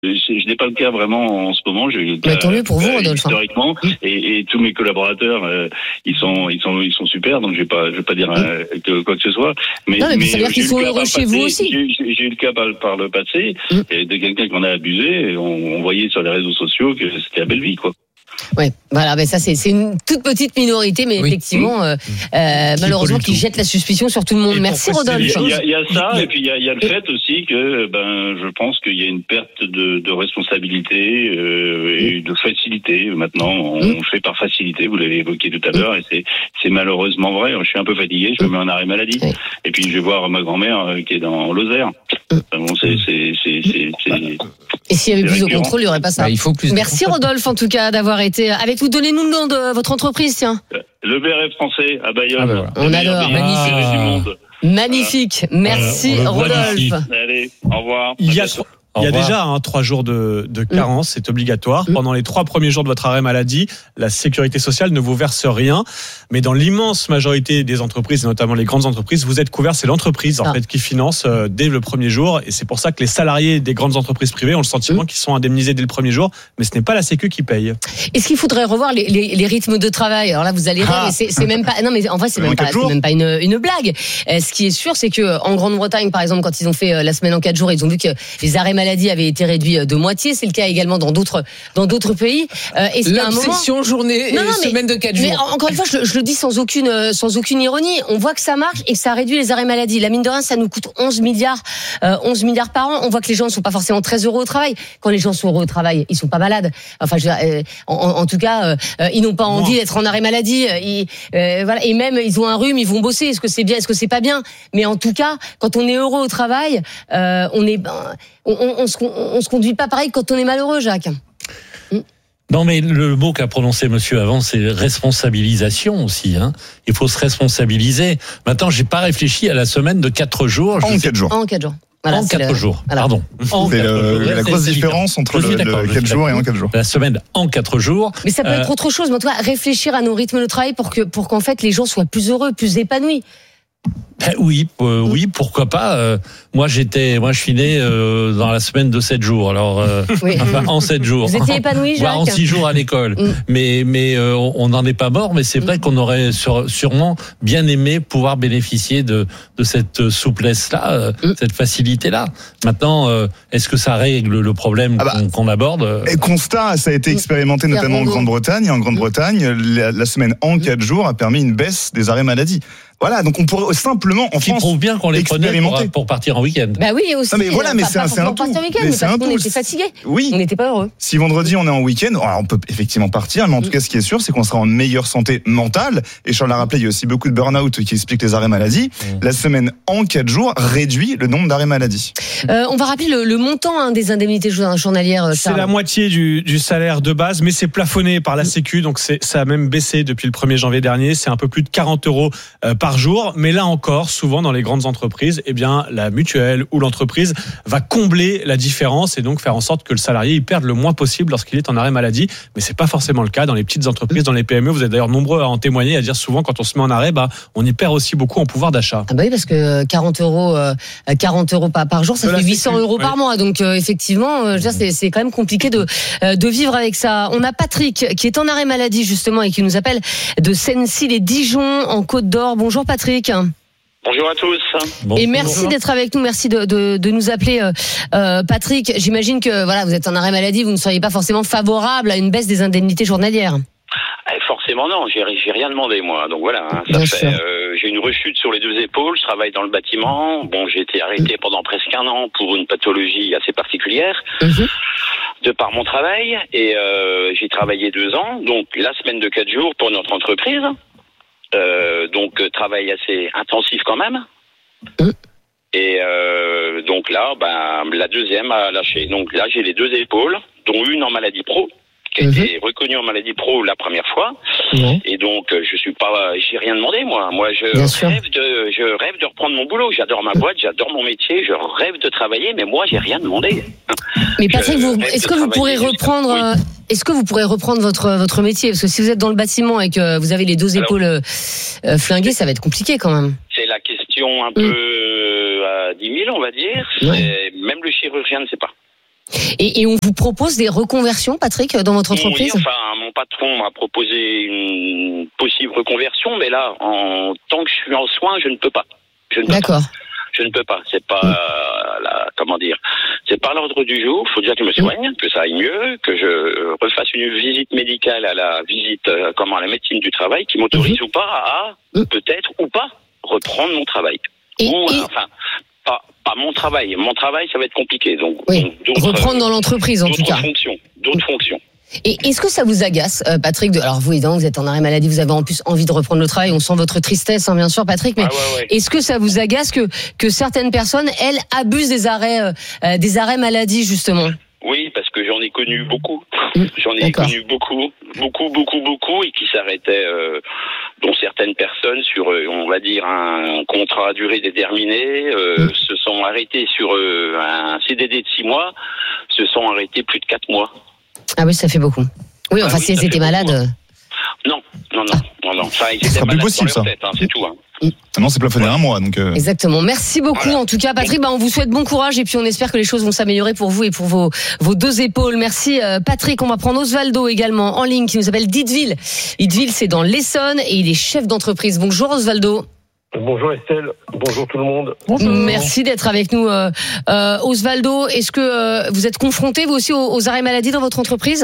Je n'ai pas le cas vraiment en ce moment. J'ai eu le cas, tant mieux pour vous, Rodolphe. Historiquement, et tous mes collaborateurs, ils sont super. Donc je vais pas dire quoi que ce soit. Mais ça veut dire qu'ils sont heureux chez vous aussi. J'ai eu le cas par le passé et de quelqu'un qu'on a abusé. Et on voyait sur les réseaux sociaux que c'était la belle vie, quoi. Ouais, voilà, mais ça c'est une toute petite minorité, mais effectivement, malheureusement, qui jette la suspicion sur tout le monde. Merci Rodolphe. Il y a ça, et puis il y a le fait aussi que, je pense qu'il y a une perte de responsabilité et de facilité. Maintenant, on fait par facilité. Vous l'avez évoqué tout à l'heure, et c'est malheureusement vrai. Je suis un peu fatigué, je me mets en arrêt maladie, et puis je vais voir ma grand-mère qui est dans Lozère. Bon, Et s'il y avait plus de contrôle, il n'y aurait pas ça. Il faut plus. Merci Rodolphe, en tout cas, d'avoir été avec vous. Donnez-nous le nom de votre entreprise, tiens. Le Béret français à Bayonne. On adore. Magnifique. Du monde. Magnifique. Merci Rodolphe. Allez, au revoir. Il y a déjà 3 jours de carence, c'est obligatoire. Pendant les 3 premiers jours de votre arrêt maladie, la sécurité sociale ne vous verse rien. Mais dans l'immense majorité des entreprises, et notamment les grandes entreprises, vous êtes couvert. C'est l'entreprise en fait qui finance dès le premier jour. Et c'est pour ça que les salariés des grandes entreprises privées ont le sentiment qu'ils sont indemnisés dès le premier jour. Mais ce n'est pas la Sécu qui paye. Est-ce qu'il faudrait revoir les rythmes de travail? Alors là, vous allez rire, mais c'est même pas. Non, mais en vrai, c'est même pas une blague. Ce qui est sûr, c'est que en Grande-Bretagne, par exemple, quand ils ont fait la semaine en 4 jours, ils ont vu que les arrêts maladie avait été réduit de moitié. C'est le cas également dans d'autres pays. L'obsession journée, semaine de 4 jours. Mais encore une fois, je le dis sans aucune ironie. On voit que ça marche et que ça réduit les arrêts maladie. La mine de rien, ça nous coûte 11 milliards par an. On voit que les gens ne sont pas forcément très heureux au travail. Quand les gens sont heureux au travail, ils sont pas malades. Enfin, en tout cas, ils n'ont pas envie d'être en arrêt maladie. Voilà. Et même, ils ont un rhume, ils vont bosser. Est-ce que c'est bien? Est-ce que c'est pas bien? Mais en tout cas, quand on est heureux au travail, on se conduit pas pareil quand on est malheureux, Jacques. Non, mais le mot qu'a prononcé monsieur avant, c'est responsabilisation aussi. Il faut se responsabiliser. Maintenant, j'ai pas réfléchi à la semaine de 4 jours. En 4 jours. En 4 jours. Voilà, en 4 jours. Pardon. C'est la grosse différence entre le 4 jours et en 4 jours. La semaine en 4 jours. Mais ça peut être autre chose. Mais en tout cas, réfléchir à nos rythmes de travail pour qu'en fait les gens soient plus heureux, plus épanouis. Oui, pourquoi pas. Moi, je suis né dans la semaine de 7 jours. Alors, en 7 jours. Vous étiez épanoui, Jacques? En 6 jours à l'école. Mais on n'en est pas mort. Mais c'est vrai qu'on aurait sûrement bien aimé pouvoir bénéficier de cette souplesse-là, cette facilité-là. Maintenant, est-ce que ça règle le problème qu'on aborde? Et constat, ça a été expérimenté notamment en Grande-Bretagne. Et en Grande-Bretagne, la semaine en 4 jours a permis une baisse des arrêts maladie. Voilà, donc on pourrait simplement en France prouve bien qu'on les prenait pour partir en week-end. Bah oui, aussi. Non mais voilà, mais c'est un tout. Mais c'est un tout. On était fatigués. Oui. On n'était pas heureux. Si vendredi on est en week-end, alors on peut effectivement partir, mais en tout cas ce qui est sûr, c'est qu'on sera en meilleure santé mentale. Et Charles l'a rappelé, il y a aussi beaucoup de burn-out qui expliquent les arrêts maladie. La semaine en 4 jours réduit le nombre d'arrêts maladie. On va rappeler le montant des indemnités journalières. C'est la moitié du salaire de base, mais c'est plafonné par la Sécu, donc ça a même baissé depuis le 1er janvier dernier. C'est un peu plus de 40 € par jour. Mais là encore, souvent dans les grandes entreprises, la mutuelle ou l'entreprise va combler la différence et donc faire en sorte que le salarié il perde le moins possible lorsqu'il est en arrêt maladie. Mais c'est pas forcément le cas dans les petites entreprises, dans les PME. Vous êtes d'ailleurs nombreux à en témoigner, à dire souvent quand on se met en arrêt, on y perd aussi beaucoup en pouvoir d'achat. Ah bah oui, parce que 40 € par jour, ça fait 800 € par mois. Donc effectivement, c'est quand même compliqué de vivre avec ça. On a Patrick qui est en arrêt maladie justement et qui nous appelle de Sennecy-les-Dijon en Côte d'Or. Bonjour Patrick. Bonjour à tous. Et merci d'être avec nous. Merci de nous appeler, Patrick. J'imagine que vous êtes en arrêt maladie, vous ne seriez pas forcément favorable à une baisse des indemnités journalières. Forcément non, j'ai rien demandé moi. Donc voilà, j'ai une rechute sur les 2 épaules. Je travaille dans le bâtiment. Bon, j'ai été arrêté pendant presque 1 an pour une pathologie assez particulière. De par mon travail et j'ai travaillé 2 ans. Donc la semaine de 4 jours pour notre entreprise. Donc travail assez intensif quand même. Et donc là, la deuxième a lâché. Donc là, j'ai les 2 épaules, dont une en maladie pro, qui a été reconnue en maladie pro la première fois. Et donc j'ai rien demandé moi. Moi, je rêve de reprendre mon boulot. J'adore ma boîte, j'adore mon métier, je rêve de travailler, mais moi, j'ai rien demandé. Mais Patrick, est-ce que vous pourrez reprendre Est-ce que vous pourrez reprendre votre métier? Parce que si vous êtes dans le bâtiment et que vous avez les 2 épaules flinguées, ça va être compliqué quand même. C'est la question un peu à 10 000, on va dire. Même le chirurgien ne sait pas. Et on vous propose des reconversions, Patrick, dans votre entreprise? Oui, enfin, mon patron m'a proposé une possible reconversion, mais là, tant que je suis en soins, je ne peux pas. D'accord. Je ne peux pas. C'est pas c'est pas l'ordre du jour. Il faut déjà que je me soigne, que ça aille mieux, que je refasse une visite médicale à la médecine du travail qui m'autorise ou pas à peut-être ou pas reprendre mon travail. Pas mon travail. Mon travail, ça va être compliqué. Donc, reprendre dans l'entreprise, en tout cas. D'autres fonctions. Et est-ce que ça vous agace, Patrick, alors vous, évidemment, vous êtes en arrêt maladie, vous avez en plus envie de reprendre le travail, on sent votre tristesse, bien sûr, Patrick, mais est-ce que ça vous agace que certaines personnes, elles, abusent des arrêts maladie, justement? Oui, parce que j'en ai connu beaucoup. Connu beaucoup, et qui s'arrêtaient, dont certaines personnes sur, on va dire, un contrat à durée déterminée, se sont arrêtés sur un CDD de 6 mois, se sont arrêtés plus de 4 mois. Ah oui, ça fait beaucoup. Oui, enfin, si elles étaient malades. Non. Enfin, ils étaient malades possible, dans leur tête, c'est tout. Non, c'est plafonné à 1 mois, donc. Exactement. Merci beaucoup, en tout cas, Patrick. On vous souhaite bon courage et puis on espère que les choses vont s'améliorer pour vous et pour vos 2 épaules. Merci, Patrick. On va prendre Osvaldo également en ligne qui nous appelle d'Itteville. Itteville, c'est dans l'Essonne et il est chef d'entreprise. Bonjour, Osvaldo. Bonjour Estelle, bonjour tout le monde. Bonjour. Merci d'être avec nous. Osvaldo, est-ce que vous êtes confronté vous aussi aux arrêts maladie dans votre entreprise?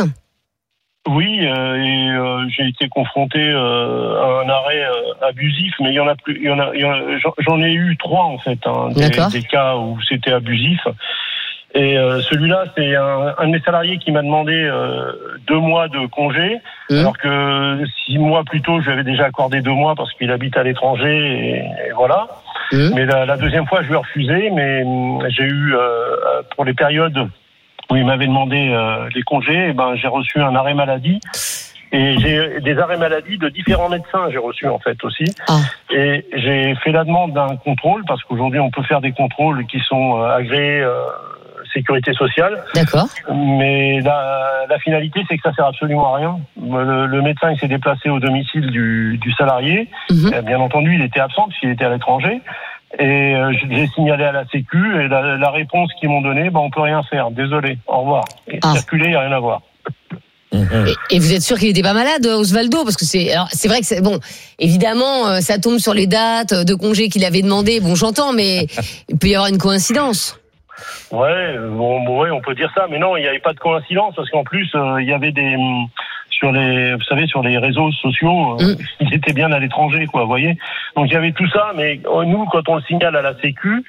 Oui, j'ai été confronté à un arrêt abusif, mais il y en a plus. J'en ai eu 3 en fait, des cas où c'était abusif. Et celui-là, c'est un de mes salariés qui m'a demandé 2 mois de congé, alors que 6 mois plus tôt, je lui avais déjà accordé 2 mois parce qu'il habite à l'étranger, et voilà. Mais la deuxième fois, je lui ai refusé, mais j'ai eu, pour les périodes où il m'avait demandé les congés, j'ai reçu un arrêt maladie. Et j'ai des arrêts maladie de différents médecins, j'ai reçu en fait aussi. Et j'ai fait la demande d'un contrôle, parce qu'aujourd'hui, on peut faire des contrôles qui sont agréés sécurité sociale. D'accord. Mais la finalité, c'est que ça sert absolument à rien. Le médecin, il s'est déplacé au domicile du salarié. Bien entendu, il était absent puisqu'il était à l'étranger. Et j'ai signalé à la Sécu et la réponse qu'ils m'ont donnée, on peut rien faire. Désolé. Au revoir. Et circuler, il n'y a rien à voir. Et vous êtes sûr qu'il n'était pas malade, Osvaldo? Parce que c'est vrai que c'est bon. Évidemment, ça tombe sur les dates de congé qu'il avait demandé. Bon, j'entends, mais il peut y avoir une coïncidence. Ouais, on peut dire ça, mais non, il n'y avait pas de coïncidence parce qu'en plus, il y avait sur les réseaux sociaux, il était bien à l'étranger, quoi, vous voyez. Donc il y avait tout ça, mais nous, quand on le signale à la Sécu,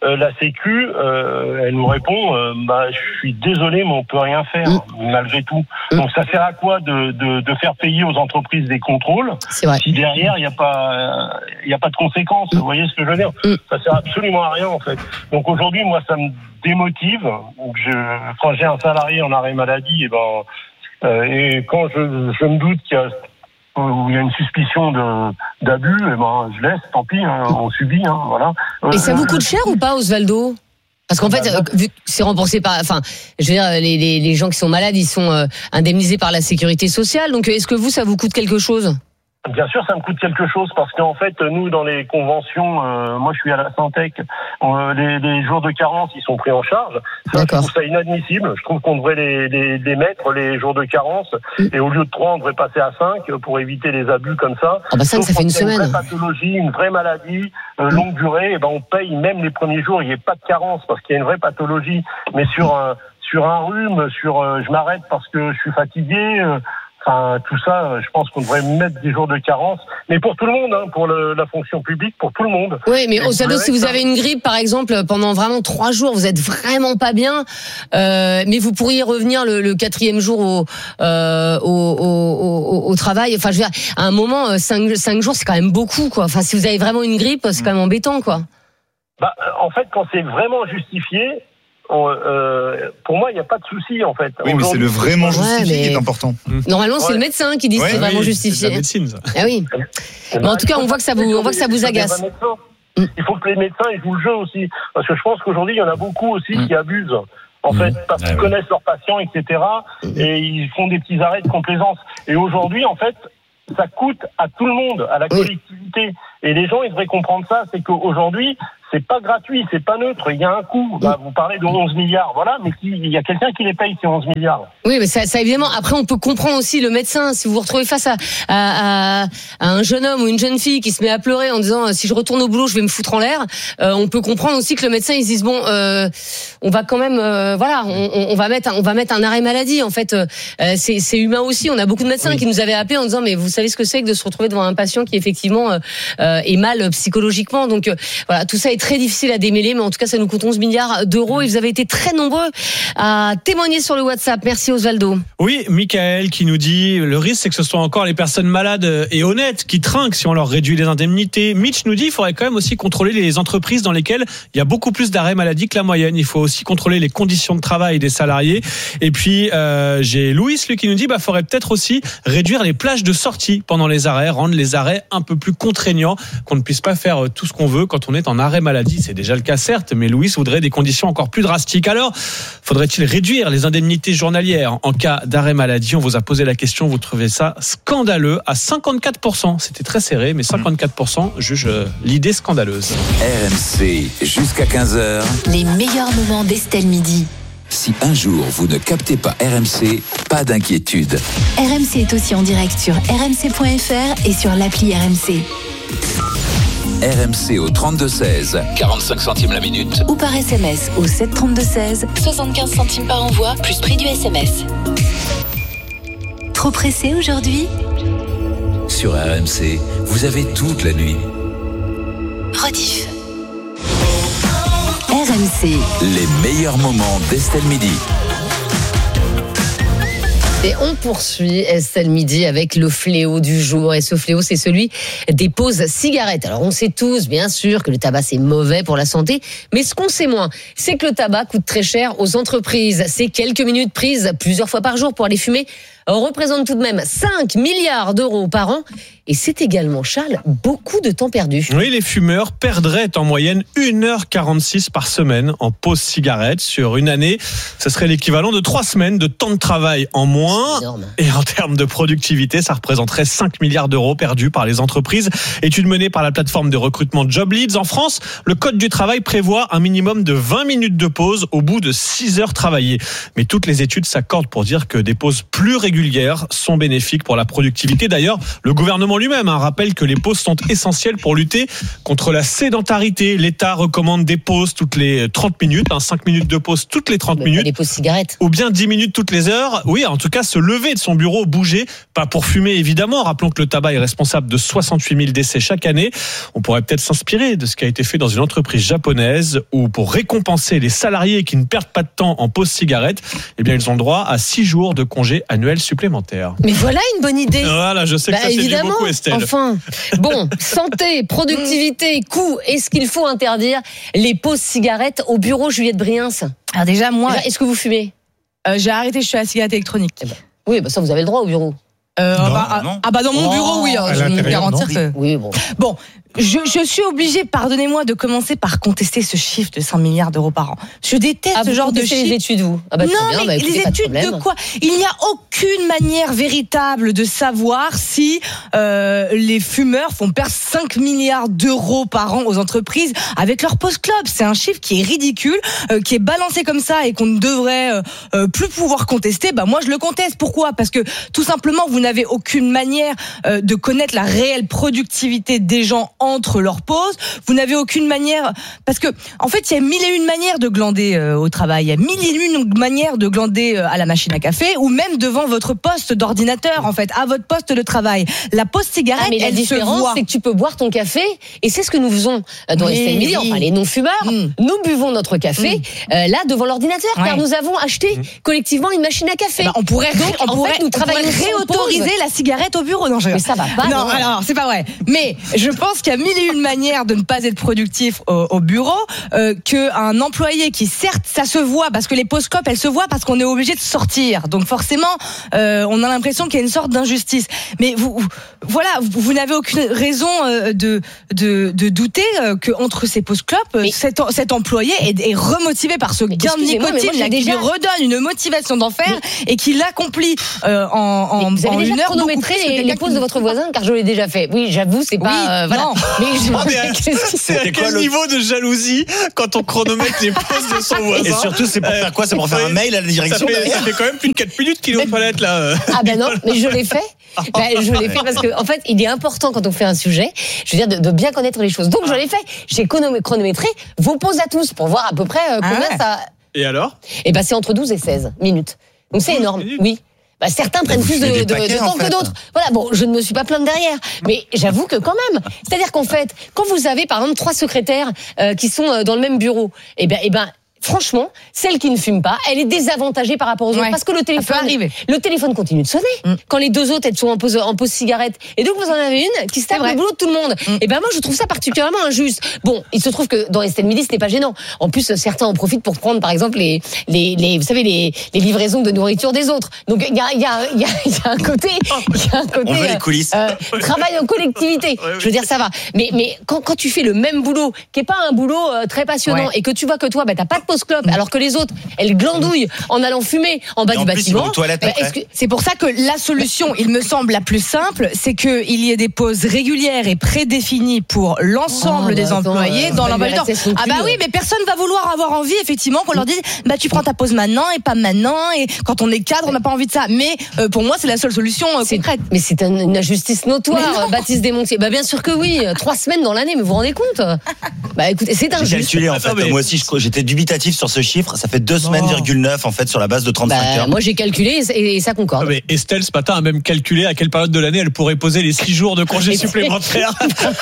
elle nous répond, je suis désolé, mais on peut rien faire, malgré tout. Donc ça sert à quoi de faire payer aux entreprises des contrôles si derrière il n'y a pas de conséquences, vous voyez ce que je veux dire? Ça sert absolument à rien en fait. Donc aujourd'hui, moi, ça me démotive. Quand j'ai un salarié en arrêt maladie, et quand je me doute où il y a une suspicion d'abus, je laisse, tant pis, on subit, voilà. Et ça vous coûte cher ou pas, Osvaldo? Parce qu'en fait, vu que c'est remboursé je veux dire, les gens qui sont malades, ils sont indemnisés par la sécurité sociale. Donc, est-ce que ça vous coûte quelque chose? Bien sûr, ça me coûte quelque chose parce qu'en fait, nous, dans les conventions, moi, je suis à la Syntec, les jours de carence, ils sont pris en charge. Ça, je trouve ça inadmissible. Je trouve qu'on devrait les mettre, les jours de carence, et au lieu de 3, on devrait passer à 5 pour éviter les abus comme ça. 5, ça fait une semaine. Une vraie pathologie, une vraie maladie, longue durée, on paye même les premiers jours, il n'y a pas de carence parce qu'il y a une vraie pathologie. Mais sur un rhume, je m'arrête parce que je suis fatigué, tout ça, je pense qu'on devrait mettre des jours de carence, mais pour tout le monde, pour la fonction publique, pour tout le monde. Oui, mais Osvaldo, si vous avez une grippe, par exemple, pendant vraiment 3 jours, vous êtes vraiment pas bien, mais vous pourriez revenir le 4e jour au travail. Enfin, je veux dire, à un moment, 5 jours, c'est quand même beaucoup, quoi. Enfin, si vous avez vraiment une grippe, c'est quand même embêtant, quoi. En fait, quand c'est vraiment justifié, pour moi, il n'y a pas de souci, en fait. Oui, mais c'est le vraiment justifié qui est important. Normalement, c'est le médecin qui dit que c'est vraiment justifié. C'est la médecine, ça. Ah oui. Mais en tout cas, on voit que ça vous agace. Il faut que les médecins ils jouent le jeu aussi, parce que je pense qu'aujourd'hui, il y en a beaucoup aussi qui abusent. En fait, parce qu'ils connaissent leurs patients, etc. Et ils font des petits arrêts de complaisance. Et aujourd'hui, en fait, ça coûte à tout le monde, à la collectivité. Et les gens, ils devraient comprendre ça, c'est qu'aujourd'hui, c'est pas gratuit, c'est pas neutre, il y a un coût. Vous parlez de 11 milliards, voilà, mais il y a quelqu'un qui les paye, ces 11 milliards. Oui, mais ça évidemment, après on peut comprendre aussi le médecin, si vous vous retrouvez face à un jeune homme ou une jeune fille qui se met à pleurer en disant si je retourne au boulot, je vais me foutre en l'air, on peut comprendre aussi que le médecin, il se dise bon, on va quand même, on va mettre un arrêt maladie, en fait, c'est humain aussi, on a beaucoup de médecins qui nous avaient appelé en disant mais vous savez ce que c'est que de se retrouver devant un patient qui effectivement est mal psychologiquement, donc voilà, tout ça est très difficile à démêler, mais en tout cas ça nous coûte 11 milliards d'euros et vous avez été très nombreux à témoigner sur le WhatsApp. Merci Osvaldo. Oui, Michael qui nous dit le risque c'est que ce soit encore les personnes malades et honnêtes qui trinquent si on leur réduit les indemnités. Mitch nous dit il faudrait quand même aussi contrôler les entreprises dans lesquelles il y a beaucoup plus d'arrêts maladie que la moyenne. Il faut aussi contrôler les conditions de travail des salariés. Et puis j'ai Louis lui qui nous dit faudrait peut-être aussi réduire les plages de sortie pendant les arrêts, rendre les arrêts un peu plus contraignants, qu'on ne puisse pas faire tout ce qu'on veut quand on est en arrêt maladie. C'est déjà le cas certes, mais Louis voudrait des conditions encore plus drastiques. Alors, faudrait-il réduire les indemnités journalières en cas d'arrêt maladie? On vous a posé la question, vous trouvez ça scandaleux à 54%. C'était très serré, mais 54% jugent l'idée scandaleuse. RMC jusqu'à 15h. Les meilleurs moments d'Estelle Midi. Si un jour vous ne captez pas RMC, pas d'inquiétude. RMC est aussi en direct sur rmc.fr et sur l'appli RMC. RMC au 32-16, 45 centimes la minute. Ou par SMS au 732-16, 75 centimes par envoi, plus prix du SMS. Trop pressé aujourd'hui ? Sur RMC, vous avez toute la nuit. Rediff. RMC. Les meilleurs moments d'Estelle Midi. Et on poursuit Estelle Midi avec le fléau du jour. Et ce fléau, c'est celui des pauses cigarettes. Alors, on sait tous, bien sûr, que le tabac, c'est mauvais pour la santé. Mais ce qu'on sait moins, c'est que le tabac coûte très cher aux entreprises. Ces quelques minutes prises plusieurs fois par jour pour aller fumer représente tout de même 5 milliards d'euros par an. Et c'est également, Charles, beaucoup de temps perdu. Oui, les fumeurs perdraient en moyenne 1h46 par semaine en pause cigarette sur une année. Ce serait l'équivalent de 3 semaines de temps de travail en moins. Et en termes de productivité, ça représenterait 5 milliards d'euros perdus par les entreprises. Étude menée par la plateforme de recrutement JobLeads. En France, le code du travail prévoit un minimum de 20 minutes de pause au bout de 6 heures travaillées. Mais toutes les études s'accordent pour dire que des pauses plus régulières sont bénéfiques pour la productivité. D'ailleurs, le gouvernement lui-même rappelle que les pauses sont essentielles pour lutter contre la sédentarité. L'État recommande des pauses toutes les 30 minutes, 5 minutes de pause toutes les 30 minutes. Des pauses cigarettes. Ou bien 10 minutes toutes les heures. Oui, en tout cas, se lever de son bureau, bouger, pas pour fumer évidemment. Rappelons que le tabac est responsable de 68 000 décès chaque année. On pourrait peut-être s'inspirer de ce qui a été fait dans une entreprise japonaise où pour récompenser les salariés qui ne perdent pas de temps en pause cigarette, eh bien, ils ont le droit à 6 jours de congé annuel supplémentaire. Mais voilà une bonne idée. Voilà, je sais que ça séduit beaucoup, Estelle. Enfin, bon, santé, productivité, coût, est-ce qu'il faut interdire les pauses cigarettes au bureau, Juliette Briens? Alors déjà, moi... Est-ce que vous fumez? J'ai arrêté, je suis à la cigarette électronique. Oui, ça vous avez le droit au bureau. Dans mon bureau, oui. Je peux vous garantir que... Oui, bon. Bon, je suis obligée, pardonnez-moi, de commencer par contester ce chiffre de 5 milliards d'euros par an. Je déteste ce genre de chiffre. Les études, vous non, mais les études de quoi? Il n'y a aucune manière véritable de savoir si les fumeurs font perdre 5 milliards d'euros par an aux entreprises avec leur post-club. C'est un chiffre qui est ridicule, qui est balancé comme ça et qu'on ne devrait plus pouvoir contester. Moi, je le conteste. Pourquoi? Parce que tout simplement, vous n'avez aucune manière de connaître la réelle productivité des gens entre leurs pauses. Vous n'avez aucune manière, parce que en fait, il y a 1001 manières de glander au travail. Il y a 1001 manières de glander à la machine à café ou même devant votre poste d'ordinateur, en fait, à votre poste de travail. La pause cigarette, mais la différence, c'est que tu peux boire ton café, et c'est ce que nous faisons dans Estelle Midi. Enfin, les non-fumeurs, nous buvons notre café là devant l'ordinateur, car nous avons acheté collectivement une machine à café. On pourrait réautoriser la cigarette au bureau. Non, mais ça va pas. Non, alors c'est pas vrai. Mais je pense qu'il y a 1001 manières de ne pas être productif au bureau, qu'un employé qui, certes, ça se voit parce que les pauses clopes, elles se voient parce qu'on est obligé de sortir. Donc forcément, on a l'impression qu'il y a une sorte d'injustice. Mais vous n'avez aucune raison de douter que entre ces pauses clopes, cet employé est remotivé par ce gain de nicotine qui lui redonne une motivation d'en faire et qui l'accomplit en déjà chronométré les pauses de votre voisin, car je l'ai déjà fait. Oui, j'avoue, c'est pas voilà. C'est à quel niveau de jalousie quand on chronomètre les pauses de son voisin? Et surtout, c'est pour faire quoi? C'est pour faire un mail à la direction. Ça fait quand même plus de 4 minutes qu'il est aux toilettes là. Ah ben non, mais je l'ai fait. Je l'ai fait parce que en fait, il est important quand on fait un sujet, je veux dire, de bien connaître les choses. Donc je l'ai fait. J'ai chronométré vos pauses à tous pour voir à peu près combien ça. Et alors? Eh ben c'est entre 12 et 16 minutes. Donc c'est énorme. Oui. Certains prennent plus de temps que d'autres. Voilà, bon, je ne me suis pas plainte derrière, mais j'avoue que quand même. C'est-à-dire qu'en fait, quand vous avez par exemple 3 secrétaires qui sont dans le même bureau, eh ben franchement, celle qui ne fume pas, elle est désavantagée par rapport aux autres parce que le téléphone continue de sonner quand les 2 autres elles sont en pause cigarette. Et donc vous en avez une qui se tape le boulot de tout le monde. Et ben moi je trouve ça particulièrement injuste. Bon, il se trouve que dans Estelle Midi ce n'est pas gênant. En plus certains en profitent pour prendre par exemple les vous savez les livraisons de nourriture des autres. Donc il y a un côté on veut les coulisses. Travail en collectivité. Je veux dire ça va. Mais quand tu fais le même boulot qui est pas un boulot très passionnant et que tu vois que toi t'as pas de pause clope, alors que les autres, elles glandouillent en allant fumer en bas du bâtiment. C'est pour ça que la solution, il me semble la plus simple, c'est qu'il y ait des pauses régulières et prédéfinies pour l'ensemble des employés dans l'emploi du temps. Ah bah oui, mais personne va vouloir avoir envie, effectivement, qu'on leur dise, bah tu prends ta pause maintenant et pas maintenant, et quand on est cadre, on n'a pas envie de ça. Mais pour moi, c'est la seule solution concrète. Mais c'est une injustice notoire, Baptiste Desmontiers. Bah bien sûr que oui, 3 semaines dans l'année, mais vous vous rendez compte? Bah écoutez, c'est injuste. J'ai calculé en fait, moi aussi j'étais dubitatif sur ce chiffre, ça fait 2 semaines, 9 en fait sur la base de 35 heures. Moi j'ai calculé et ça concorde. Mais Estelle ce matin a même calculé à quelle période de l'année elle pourrait poser les 6 jours de congés supplémentaires.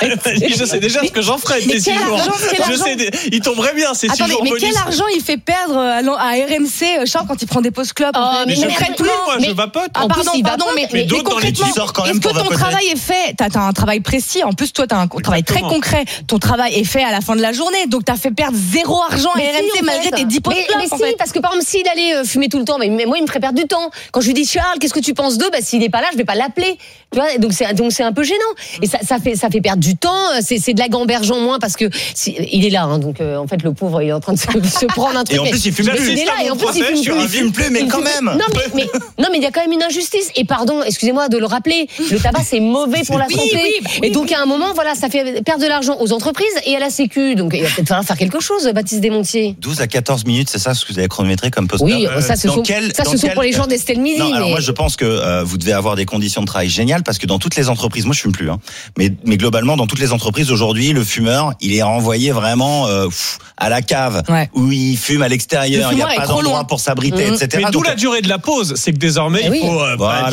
Je sais déjà ce que j'en ferais ces 6 jours. Je sais, il tomberait bien ces 6 jours. Mais quel argent il fait perdre à RMC, Charles, quand il prend des pauses club? Mais je fais plus, moi, je vapote. Pardon, mais concrètement, est-ce que ton travail est fait? T'as un travail précis. En plus, toi, t'as un travail très concret. Ton travail est fait à la fin de la journée, donc t'as fait perdre 0 argent à RMC malgré tes 10 pauses club. Mais si, parce que par exemple, s'il allait fumer tout le temps, mais moi, il me ferait perdre du temps. Quand je lui dis Charles, qu'est-ce que tu penses d'eux? S'il n'est pas là, je vais pas l'appeler. Tu vois, donc c'est un peu gênant. Et ça fait perdre du temps. C'est de la gamberge en moins parce que il est là. Donc en fait, le pauvre, il est en train de se prendre un truc. Et en plus, il fume plus. Il est là et en plus, il fume plus. Mais quand même. Non, mais il y a quand même une injustice. Et pardon, excusez-moi de le rappeler. Le tabac, c'est mauvais pour la santé. Et donc à un moment, voilà, ça fait perdre de l'argent aux entreprises et à la Sécu. Donc il va peut-être falloir faire quelque chose, Baptiste Desmontiers. 12 à 14 minutes, c'est ça ce que vous avez chronométré comme poste? Oui, ça ce sont pour les gens d'Estelle Midi. Non, alors moi je pense que vous devez avoir des conditions de travail géniales parce que dans toutes les entreprises, moi je fume plus, mais globalement dans toutes les entreprises aujourd'hui, le fumeur, il est renvoyé vraiment à la cave où il fume à l'extérieur, il n'y a pas d'endroit pour s'abriter, etc. Mais d'où la durée de la pause, c'est que désormais il faut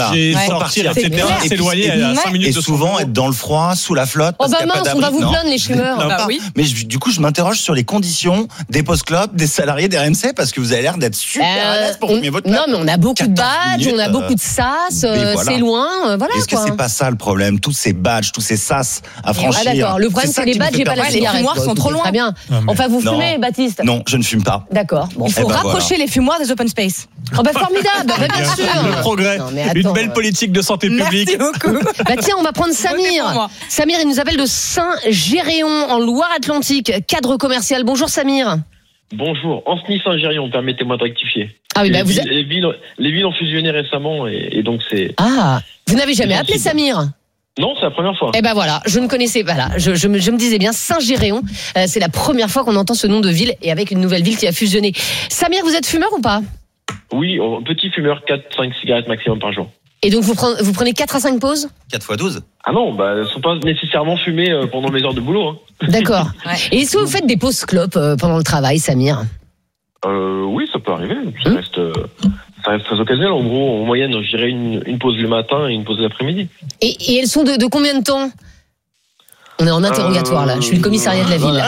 sortir, etc. S'éloigner à 5 minutes. Et souvent être dans le froid, sous la flotte. Oh bah mince, on va vous plaindre les fumeurs. Mais du coup, je m'interroge sur les conditions des post-clubs, des salariés des RMC, parce que vous avez l'air d'être super à l'aise pour fumer votre clope. Non, mais on a beaucoup de badges, on a beaucoup de sas, c'est loin, voilà. Est-ce que c'est pas ça le problème? Tous ces badges, tous ces sas à franchir. Ah d'accord, le problème c'est les badges et pas la cigarette. Les fumoirs sont trop loin. Très bien. Enfin, vous fumez, Baptiste? Non, je ne fume pas. D'accord. Il faut rapprocher les fumoirs des open space. Oh bah formidable, bien sûr. Le progrès, une belle politique de santé publique. Merci beaucoup. Bah tiens, on va prendre Samir. Samir, il nous appelle de Saint-Géréon en Loire-Atlantique, cadre commercial. Bonjour Samir. Bonjour, Ancenis-Saint-Géréon, permettez-moi de rectifier. Ah oui, les villes ont fusionné récemment et donc c'est... Ah, vous n'avez jamais appelé Samir? Non, c'est la première fois. Eh ben voilà, je ne connaissais pas là. Je me disais bien Saint-Géréon. C'est la première fois qu'on entend ce nom de ville et avec une nouvelle ville qui a fusionné. Samir, vous êtes fumeur ou pas? Oui, petit fumeur, 4-5 cigarettes maximum par jour. Et donc vous prenez 4 à 5 pauses? 4 x 12? Ah non, elles ne sont pas nécessairement fumées pendant mes heures de boulot. D'accord. Et est-ce que vous faites des pauses clopes pendant le travail, Samir? Oui, ça peut arriver. Ça reste très occasionnel. En gros, en moyenne, je dirais une pause le matin et une pause l'après-midi. Et elles sont de combien de temps? On est en interrogatoire là. Je suis le commissariat de la ville.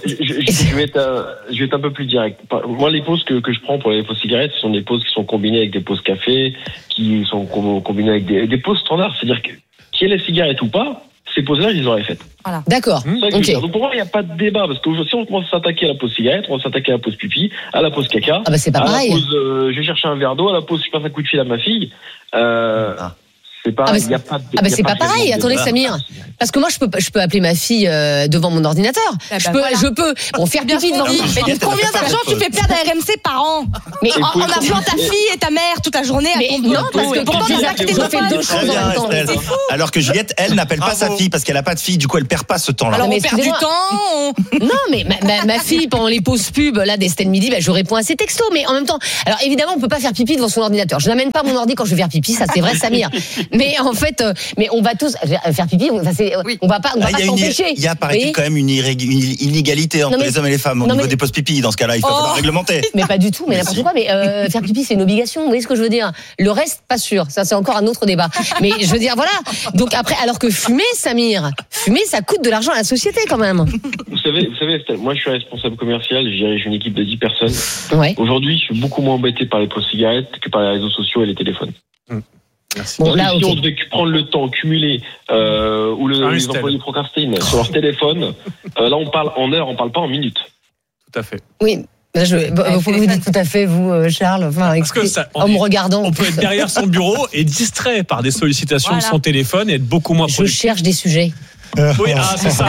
Je vais être un peu plus direct. Moi, les pauses que je prends pour les pauses cigarettes, ce sont des pauses qui sont combinées avec des pauses café, qui sont combinées avec des pauses standards. C'est-à-dire que qu'il y ait les cigarettes ou pas, ces pauses-là, je les aurais faites. Voilà. D'accord. Okay. Donc pour moi, il n'y a pas de débat parce que si on commence à s'attaquer à la pause cigarette, on va s'attaquer à la pause pipi, à la pause caca. Ah bah c'est pas pareil. La pause, je vais chercher un verre d'eau, à la pause, je passe un coup de fil à ma fille. C'est pas, il y a pas. C'est pas pareil. Attendez, Samir. Parce que moi, je peux appeler ma fille devant mon ordinateur. Je peux faire pipi devant. Mais combien d'argent tu fais perdre à RMC par an? Mais en appelant ta fille et ta mère toute la journée. Non, parce que pourtant je fais deux choses en même temps. Alors que Juliette, elle n'appelle pas sa fille parce qu'elle a pas de fille. Du coup, elle perd pas ce temps-là. Alors on perd du temps. Non, mais ma fille pendant les pauses pub là des Stade Midi, je réponds à ses textos. Mais en même temps, alors évidemment, on peut pas faire pipi devant son ordinateur. Je n'amène pas mon ordi quand je vais faire pipi, ça c'est vrai, Samir. Mais en fait, mais on va tous faire pipi. On va pas s'empêcher. Il y a paraît-il quand même une inégalité entre les hommes et les femmes au niveau des pauses pipi. Dans ce cas-là, il faut falloir réglementer. Mais pas du tout, mais n'importe quoi. Mais faire pipi, c'est une obligation. Vous voyez ce que je veux dire? Le reste, pas sûr. Ça, c'est encore un autre débat. Mais je veux dire, voilà. Donc après, alors que fumer, Samir, ça coûte de l'argent à la société quand même. Vous savez, moi, je suis responsable commercial. Je dirige une équipe de 10 personnes. Ouais. Aujourd'hui, je suis beaucoup moins embêté par les pauses cigarettes que par les réseaux sociaux et les téléphones. Bon, là, si on devait prendre le temps cumulé où les employés procrastinent sur leur téléphone, là on parle en heures, on parle pas en minutes. Tout à fait. Oui. Vous dites tout à fait, vous, Charles. Parce que en me regardant. On peut être derrière son bureau et distrait par des sollicitations de son téléphone et être beaucoup moins productif. Je cherche des sujets. Oui, c'est ça.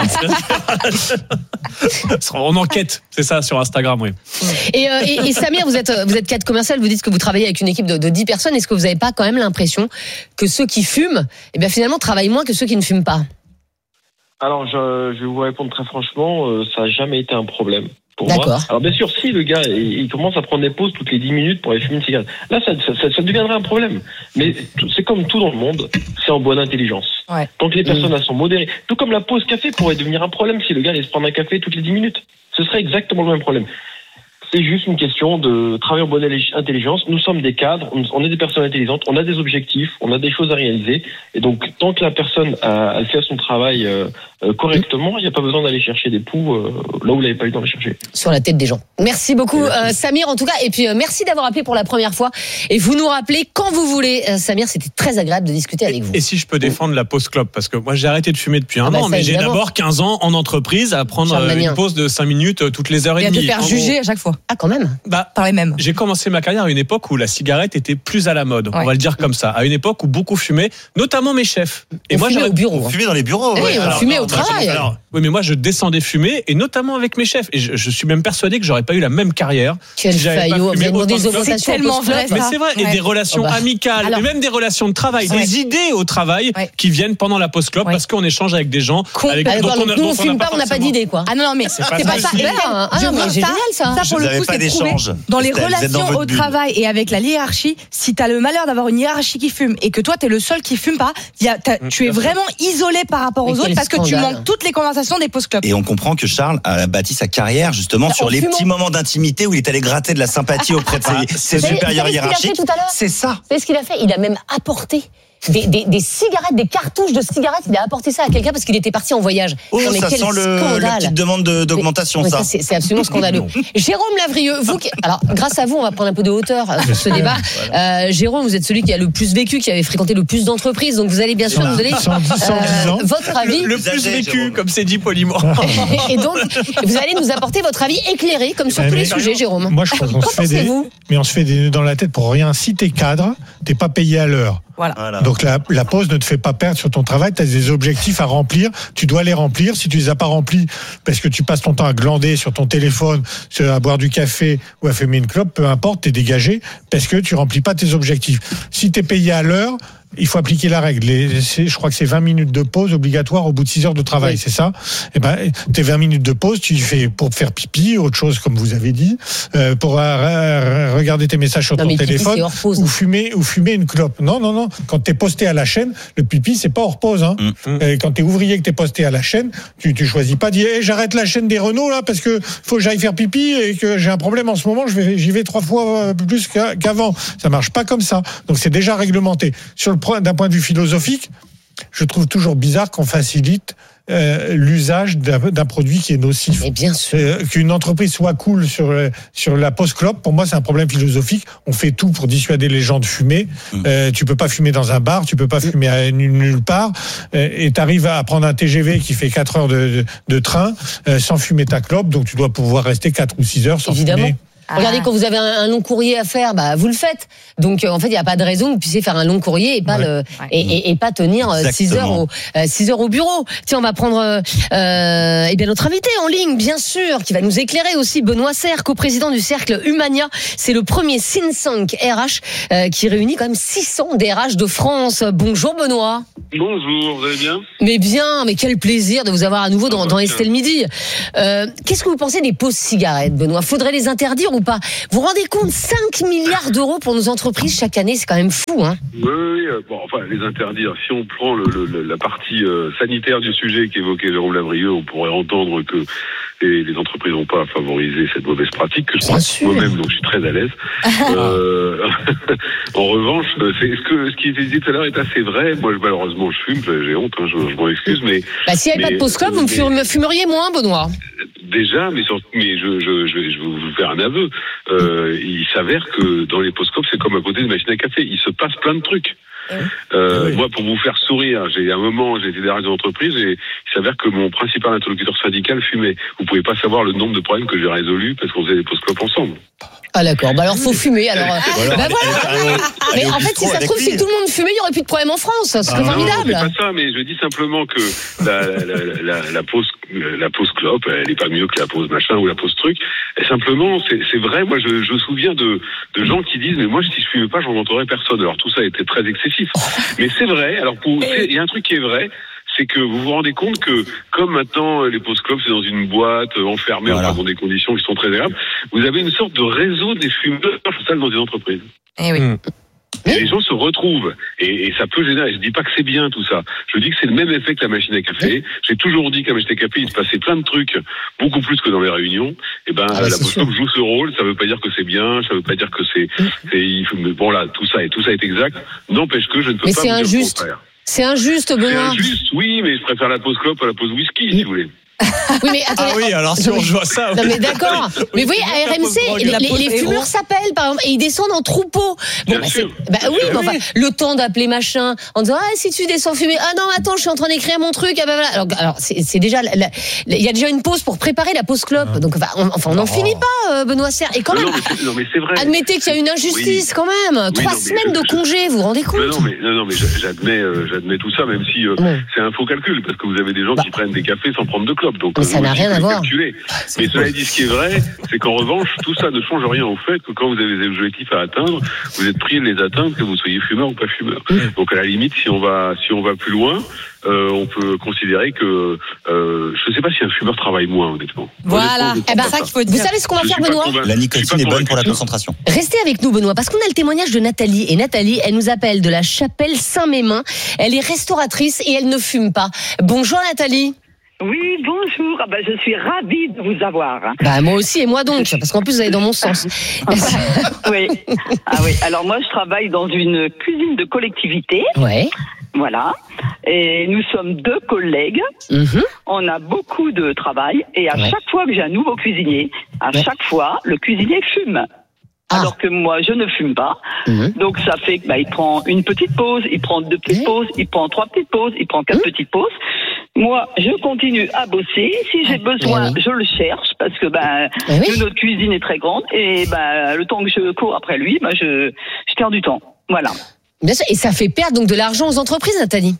On enquête, c'est ça, sur Instagram, oui. Et Samir, vous êtes cadre commercial, vous dites que vous travaillez avec une équipe de 10 personnes. Est-ce que vous n'avez pas quand même l'impression que ceux qui fument, finalement, travaillent moins que ceux qui ne fument pas? Alors, je vais vous répondre très franchement, ça n'a jamais été un problème. Pour D'accord. moi. Alors bien sûr, si le gars il commence à prendre des pauses toutes les 10 minutes pour aller fumer une cigarette, là ça deviendrait un problème. Mais c'est comme tout dans le monde, c'est en bonne intelligence. Ouais. Tant que les personnes elles sont modérées, tout comme la pause café pourrait devenir un problème si le gars allait se prendre un café toutes les 10 minutes. Ce serait exactement le même problème. C'est juste une question de travailler en bonne intelligence. Nous sommes des cadres, on est des personnes intelligentes, on a des objectifs, on a des choses à réaliser. Et donc, tant que la personne elle fait son travail correctement, il n'y a pas besoin d'aller chercher des poux là où vous n'avez pas eu le temps de chercher. Sur la tête des gens. Merci beaucoup, Samir, en tout cas. Et puis, merci d'avoir appelé pour la première fois. Et vous nous rappelez quand vous voulez. Samir, c'était très agréable de discuter avec vous. Et si je peux défendre la pause clope, parce que moi, j'ai arrêté de fumer depuis un an, mais j'ai d'abord 15 ans en entreprise à prendre une pause de 5 minutes toutes les heures et demie. Et à te faire juger à chaque fois. Ah, quand même. Par les mêmes. J'ai commencé ma carrière à une époque où la cigarette était plus à la mode. On va le dire comme ça. À une époque où beaucoup fumaient, notamment mes chefs. Et moi, j'allais au bureau. On fumait dans les bureaux. On fumait au travail. Oui, mais moi, je descendais fumer, et notamment avec mes chefs. Et je suis même persuadé que j'aurais pas eu la même carrière. Quel faillot. C'est tellement vrai. Mais c'est vrai. Et des relations amicales, et même des relations de travail, des idées au travail qui viennent pendant la pause clope parce qu'on échange avec des gens. Nous, on fume pas, on n'a pas d'idée, quoi. Ah non, mais c'est pas ça. C'est génial, ça. Ça, pour le coup, c'est prouvé. Dans les relations au travail et avec la hiérarchie, si t'as le malheur d'avoir une hiérarchie qui fume et que toi t'es le seul qui fume pas, tu es vraiment isolé par rapport aux autres parce que tu manques toutes les conversations des pauses clubs. Et on comprend que Charles a bâti sa carrière justement sur les petits moments d'intimité où il est allé gratter de la sympathie auprès de ses supérieurs hiérarchiques. C'est ça. Vous savez ce qu'il a fait? Il a même apporté des cigarettes, des cartouches de cigarettes. Il a apporté ça à quelqu'un parce qu'il était parti en voyage. Mais ça sent la petite demande d'augmentation, ça. C'est absolument scandaleux. Jérôme Lavrieux, alors grâce à vous, on va prendre un peu de hauteur sur ce débat. Jérôme, vous êtes celui qui a le plus vécu, qui avait fréquenté le plus d'entreprises, donc vous allez bien sûr nous donner votre avis. Le plus vécu, comme c'est dit poliment. Et donc, vous allez nous apporter votre avis éclairé, comme sur tous les sujets, Jérôme. Moi, je pense qu'on se fait des nœuds dans la tête pour rien. Si t'es cadre, t'es pas payé à l'heure. Voilà. Donc la pause ne te fait pas perdre sur ton travail, tu as des objectifs à remplir, tu dois les remplir. Si tu les as pas remplis parce que tu passes ton temps à glander sur ton téléphone, à boire du café ou à fumer une clope, peu importe, t'es dégagé parce que tu remplis pas tes objectifs. Si t'es payé à l'heure, il faut appliquer la règle. Je crois que c'est 20 minutes de pause obligatoire au bout de 6 heures de travail, c'est ça? Et tes 20 minutes de pause, tu fais pour faire pipi, autre chose comme vous avez dit, pour regarder tes messages sur ton téléphone ou fumer une clope. Non. Quand t'es posté à la chaîne, le pipi c'est pas hors pause. Hein. Quand t'es ouvrier que t'es posté à la chaîne, tu choisis pas de dire j'arrête la chaîne des Renault là parce que faut que j'aille faire pipi et que j'ai un problème en ce moment. J'y vais 3 fois plus qu'avant. Ça marche pas comme ça. Donc c'est déjà réglementé. D'un point de vue philosophique, je trouve toujours bizarre qu'on facilite l'usage d'un produit qui est nocif. Et bien sûr. Qu'une entreprise soit cool sur la pause clope, pour moi c'est un problème philosophique. On fait tout pour dissuader les gens de fumer. Tu peux pas fumer dans un bar, tu peux pas fumer nulle part, et t'arrives à prendre un TGV qui fait 4 heures de train sans fumer ta clope, donc tu dois pouvoir rester 4 ou 6 heures sans fumer. Regardez, quand vous avez un long courrier à faire, vous le faites. Donc, en fait, il n'y a pas de raison que vous puissiez faire un long courrier et pas et pas tenir 6 heures au bureau. Tiens, on va prendre bien notre invité en ligne, bien sûr, qui va nous éclairer aussi, Benoît Serre, coprésident du cercle Humania. C'est le premier think tank RH qui réunit quand même 600 DRH de France. Bonjour Benoît. Bonjour, vous allez bien ? Mais bien, mais quel plaisir de vous avoir à nouveau dans Estelle Midi. Qu'est-ce que vous pensez des pauses cigarettes, Benoît ? Faudrait les interdire ou pas ? Vous vous rendez compte, 5 milliards d'euros pour nos entreprises chaque année, c'est quand même fou, hein ? Oui, les interdire. Si on prend la partie sanitaire du sujet qu'évoquait Jérôme Lavrieux, on pourrait entendre que les entreprises n'ont pas favorisé cette mauvaise pratique, que je pratique moi-même, donc je suis très à l'aise. En revanche, ce qui était dit tout à l'heure est assez vrai. Moi, malheureusement, je fume, j'ai honte, je m'en excuse, mais... s'il n'y avait pas de pause clope, vous fumeriez moins, Benoît. Déjà, mais je vais vous faire un aveu. Il s'avère que dans les pauses clopes, c'est comme à côté de machine à café. Il se passe plein de trucs. Moi, pour vous faire sourire, j'ai été derrière une entreprise et il s'avère que mon principal interlocuteur syndical fumait. Vous pouvez pas savoir le nombre de problèmes que j'ai résolus parce qu'on faisait des pauses clopes ensemble. Ah d'accord, alors faut fumer. Alors mais en fait, si ça se trouve, si tout le monde fumait, il y aurait plus de problème en France. Ce serait formidable. Non, c'est pas ça, mais je dis simplement que la pause clope, elle est pas mieux que la pause machin ou la pause truc. Et simplement, c'est vrai. Moi, je me souviens de gens qui disent, mais moi, si je fumais pas, j'en entendrais personne. Alors tout ça était très excessif. Mais c'est vrai. Alors il y a un truc qui est vrai. C'est que vous vous rendez compte que, comme maintenant les pauses clopes, c'est dans une boîte enfermée, dans des conditions qui sont très agréables, vous avez une sorte de réseau des fumeurs dans des entreprises. Eh oui. Et les gens se retrouvent. Et ça peut générer. Je dis pas que c'est bien tout ça. Je dis que c'est le même effet que la machine à café. J'ai toujours dit qu'à la machine à café, il se passait plein de trucs, beaucoup plus que dans les réunions. Et la pause clope joue ce rôle. Ça veut pas dire que c'est bien. Ça veut pas dire que tout ça est exact. N'empêche que je ne peux pas vous dire le contraire. C'est injuste, Benoît. C'est injuste, oui, mais je préfère la pause clope à la pause whisky, si vous voulez. Oui, mais attendez. Ah oui, alors si on joue ça. Non, mais d'accord. Mais vous voyez, à RMC, les fumeurs s'appellent, par exemple, et ils descendent en troupeau. Bien sûr. Le temps d'appeler machin, en disant, si tu descends fumer, non, attends, je suis en train d'écrire mon truc, voilà. Alors, c'est déjà, il y a déjà une pause pour préparer la pause clope. Donc, on n'en finit pas, Benoît Serre. Et quand même. Non, mais c'est vrai. Admettez qu'il y a une injustice, quand même. 3 semaines de congé, vous vous rendez compte? Non, mais j'admets tout ça, même si c'est un faux calcul, parce que vous avez des gens qui prennent des cafés sans prendre de clope. Donc, ça n'a rien à voir. Mais cela dit, ce qui est vrai, c'est qu'en revanche, tout ça ne change rien au fait que quand vous avez des objectifs à atteindre, vous êtes prié de les atteindre, que vous soyez fumeur ou pas fumeur. Donc à la limite, si on va plus loin, on peut considérer que je ne sais pas si un fumeur travaille moins, honnêtement. Voilà. Ça qu'il faut dire. Vous savez ce qu'on va faire, Benoît ? La nicotine est bonne pour la concentration. Restez avec nous, Benoît, parce qu'on a le témoignage de Nathalie. Et Nathalie, elle nous appelle de la Chapelle Saint-Mémin. Elle est restauratrice et elle ne fume pas. Bonjour Nathalie. Oui, bonjour. Je suis ravie de vous avoir. Moi aussi, et moi donc, parce qu'en plus vous allez dans mon sens. Oui. Alors moi, je travaille dans une cuisine de collectivité. Ouais. Voilà. Et nous sommes 2 collègues. On a beaucoup de travail. Et à chaque fois que j'ai un nouveau cuisinier, chaque fois, le cuisinier fume. Alors que moi, je ne fume pas. Donc, ça fait qu'il prend une petite pause, il prend 2 petites pauses, il prend 3 petites pauses, il prend 4 petites pauses. Moi, je continue à bosser. Si j'ai besoin, je le cherche parce que notre cuisine est très grande et le temps que je cours après lui, je perds du temps. Voilà. Bien sûr. Et ça fait perdre donc de l'argent aux entreprises, Nathalie.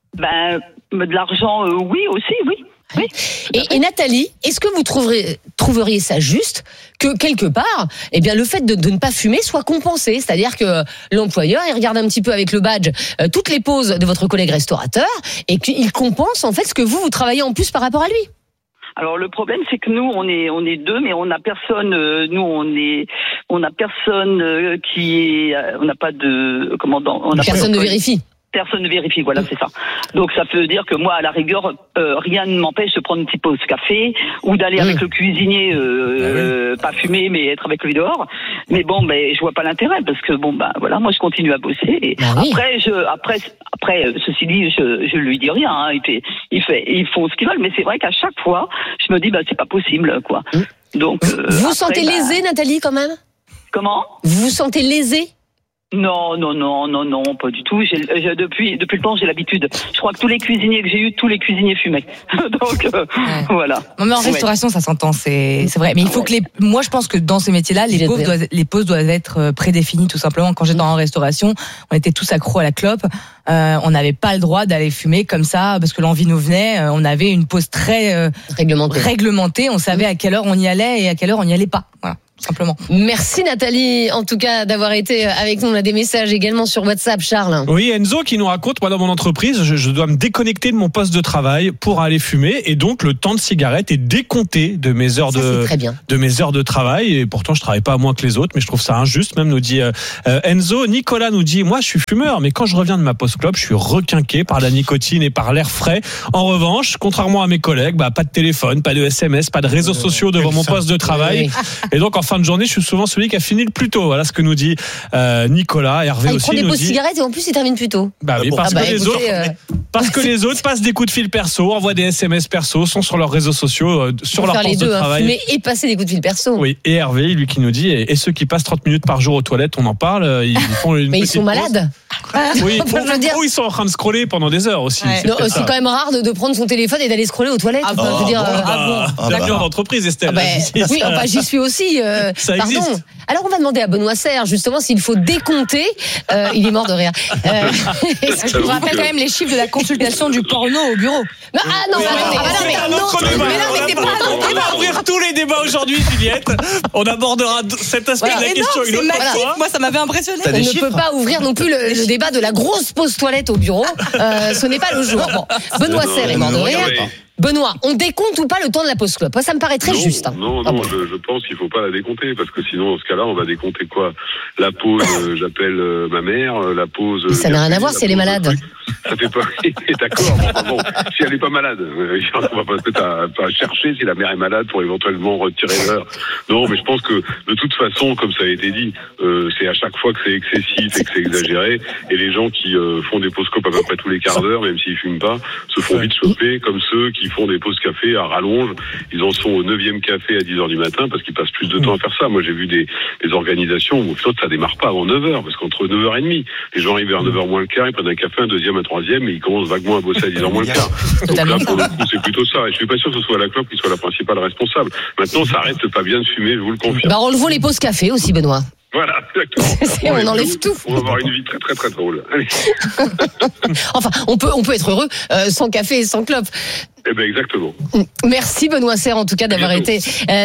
De l'argent, oui aussi, oui. Oui. Et Nathalie, est-ce que vous trouveriez ça juste que quelque part, le fait de ne pas fumer soit compensé, c'est-à-dire que l'employeur il regarde un petit peu avec le badge toutes les pauses de votre collègue restaurateur et qu'il compense en fait ce que vous travaillez en plus par rapport à lui. Alors le problème c'est que nous on est 2 mais on n'a personne personne ne vérifie. Personne ne vérifie, voilà, c'est ça. Donc ça veut dire que moi, à la rigueur, rien ne m'empêche de prendre une petite pause café ou d'aller avec le cuisinier, pas fumer, mais être avec lui dehors. Mais je vois pas l'intérêt parce que voilà, moi je continue à bosser. Et après, ceci dit, je lui dis rien. Hein, ils font ce qu'ils veulent, mais c'est vrai qu'à chaque fois, je me dis c'est pas possible, quoi. Donc vous vous sentez lésée, Nathalie, quand même? Comment? Vous vous sentez lésée? Non, pas du tout. Depuis le temps, j'ai l'habitude. Je crois que tous les cuisiniers que j'ai eus, tous les cuisiniers fumaient. Donc, voilà. Non, mais en restauration, ça s'entend, c'est vrai. Mais il faut que moi, je pense que dans ces métiers-là, les pauses doivent être prédéfinies, tout simplement. Quand j'étais en restauration, on était tous accros à la clope. On n'avait pas le droit d'aller fumer comme ça, parce que l'envie nous venait. On avait une pause très réglementée. On savait à quelle heure on y allait et à quelle heure on n'y allait pas. Voilà. Simplement. Merci Nathalie, en tout cas d'avoir été avec nous. On a des messages également sur WhatsApp, Charles. Oui, Enzo qui nous raconte, moi dans mon entreprise, je dois me déconnecter de mon poste de travail pour aller fumer, et donc le temps de cigarette est décompté de mes heures de mes heures de travail, et pourtant je travaille pas moins que les autres, mais je trouve ça injuste, même nous dit Enzo. Nicolas nous dit, moi je suis fumeur, mais quand je reviens de ma pause clope, je suis requinqué par la nicotine et par l'air frais. En revanche, contrairement à mes collègues, pas de téléphone, pas de SMS, pas de réseaux sociaux devant mon poste de travail, et donc en fin de journée, je suis souvent celui qui a fini le plus tôt. Voilà ce que nous dit Nicolas. Hervé aussi il prend des pauses dit... cigarettes et en plus il termine plus tôt. Parce que les autres passent des coups de fil perso, envoient des SMS perso, sont sur leurs réseaux sociaux, sur leur poste de travail. Fumer et passer des coups de fil perso. Oui, et Hervé, lui qui nous dit, et ceux qui passent 30 minutes par jour aux toilettes, on en parle, ils font une mais ils sont pause. malades. Oui, ou ils sont en train de scroller pendant des heures aussi. Ouais. C'est quand même rare de prendre son téléphone et d'aller scroller aux toilettes. Bienvenue en entreprise, Estelle. Oui, j'y suis aussi. Ça pardon. existe. Alors on va demander à Benoît Serre justement s'il faut décompter. Il est mort de rire. Je vous rappelle quand même les chiffres de la consultation du porno au bureau. Non, on va ouvrir tous les débats aujourd'hui, Juliette. On abordera cet aspect de la question une autre fois. Moi, ça m'avait impressionné. On ne peut pas ouvrir non plus le débat de la grosse pause toilette au bureau. Ce n'est pas le jour. Bon, Benoît Serre est mort de rire. Benoît, on décompte ou pas le temps de la pause clope? Ça me paraît très juste. Non, je pense qu'il faut pas la décompter, parce que sinon, dans ce cas-là, on va décompter quoi? La pause, j'appelle ma mère, la pause... Mais ça n'a rien à voir si elle est malade. Ça fait pas... D'accord, bon, si elle est pas malade, on va pas peut-être à chercher si la mère est malade pour éventuellement retirer l'heure. Non, mais je pense que, de toute façon, comme ça a été dit, c'est à chaque fois que c'est excessif et que c'est exagéré, et les gens qui font des pauses clopes à peu près tous les quarts d'heure, même s'ils fument pas, se font vite choper, comme ceux qui font des pauses café à rallonge. Ils en sont au 9e café à 10h du matin parce qu'ils passent plus de temps à faire ça. Moi, j'ai vu des organisations où ça démarre pas avant 9h, parce qu'entre 9h30, les gens arrivent vers 9h moins le quart, ils prennent un café, un deuxième, un troisième, et ils commencent vaguement à bosser à 10h moins le quart. Donc là, pour le coup, c'est plutôt ça. Et je suis pas sûr que ce soit la clope qui soit la principale responsable. Maintenant, ça arrête pas bien de fumer, je vous le confirme. Relevons les pauses café aussi, Benoît. Voilà, exactement. On enlève tout. On va avoir une vie très très très drôle. Allez. Enfin, on peut être heureux sans café et sans clope. Eh ben exactement. Merci Benoît Serre en tout cas d'avoir été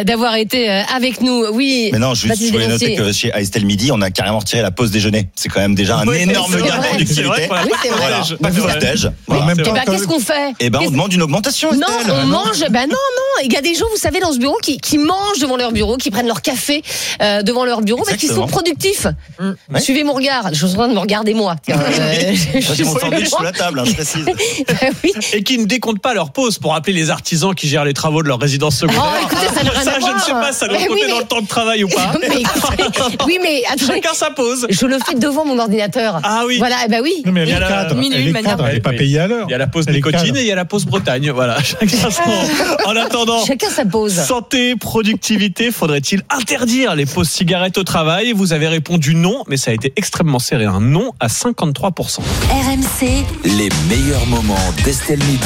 avec nous. Oui. Mais non, juste je voulais noter que chez Estelle Midi, on a carrément retiré la pause déjeuner. C'est quand même déjà un énorme gain de productivité. Oui, c'est vrai. Pas plus déj. Qu'est-ce qu'on fait? On demande une augmentation. Non, on mange. Non. Il y a des gens, vous savez, dans ce bureau qui mangent devant leur bureau, qui prennent leur café devant leur bureau, qui sont productifs. Suivez mon regard. Je suis en train de me regarder moi. J'ai mon sandwich sous la table, je précise. Et qui ne décomptent pas leur pause pour appeler les artisans qui gèrent les travaux de leur résidence secondaire. Écoutez, ça n'a rien à voir. Je ne sais pas, ça doit compter dans le temps de travail ou pas. Mais chacun sa pause. Je le fais devant mon ordinateur. Ah oui. Voilà, oui. Non, mais elle est cadre. Elle n'est pas payée à l'heure. Il y a la pause nicotine et il y a la pause Bretagne. Voilà. En attendant. Chacun sa pause. Santé, productivité, faudrait-il interdire les pauses cigarettes au travail? Vous avez répondu non, mais ça a été extrêmement serré. Un non à 53%. RMC. Les meilleurs moments d'Estelle Midi.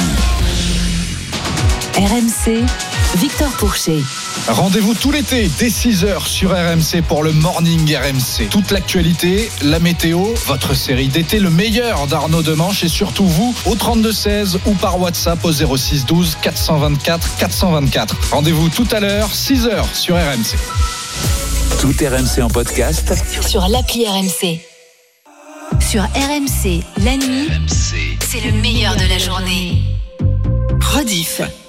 RMC, Victor Pourchet. Rendez-vous tout l'été dès 6h sur RMC pour le Morning RMC. Toute l'actualité, la météo, votre série d'été, le meilleur d'Arnaud Demanche et surtout vous au 32-16 ou par WhatsApp au 06 12 424 424. Rendez-vous tout à l'heure, 6h sur RMC. Tout RMC en podcast sur l'appli RMC. Sur RMC, la nuit, c'est le meilleur de la journée. Rediff.